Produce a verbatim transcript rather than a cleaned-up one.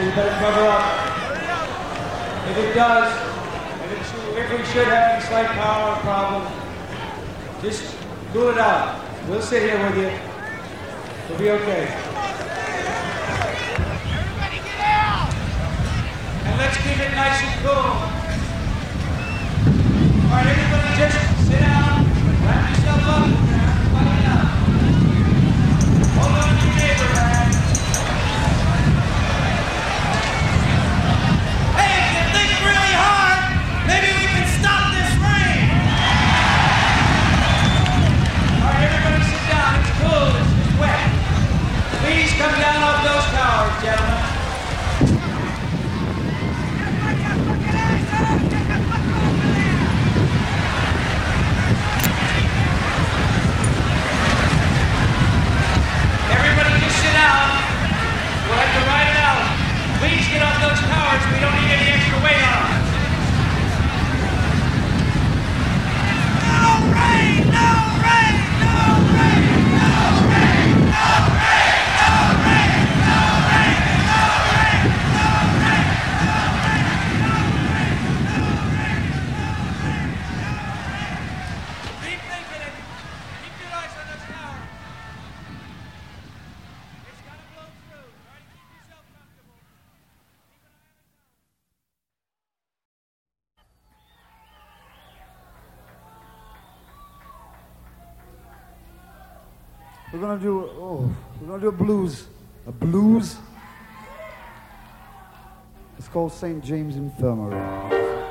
so you better cover up. If it does, if, it should, if we should have any slight power problem, just cool it out. We'll sit here with you. We'll be okay. Everybody get out! And let's keep it nice and cool. All right, everybody just sit down, wrap yourself up, everybody out. Hold on to your neighbor, man. Hey, if you think really hard, maybe we can stop this rain! All right, everybody sit down. It's cool. It's just wet. Please come down off those towers, gentlemen. Everybody just sit down. We'll have to ride it out. Please get off those towers. We don't need any extra weight on them. No rain! No rain! No rain! No rain! No rain! No rain! No rain! No rain! No rain! No rain! No rain! No rain! Keep thinking it. Keep your eyes on those towers. It's gonna blow through. Try to keep yourself comfortable. Keep an eye on the We're gonna do oh, we're gonna do a blues, a blues. It's called Saint James Infirmary.